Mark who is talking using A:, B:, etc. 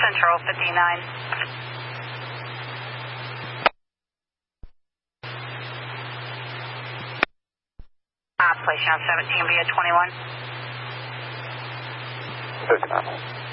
A: Central 59. Place you on 17 via 21.
B: 59.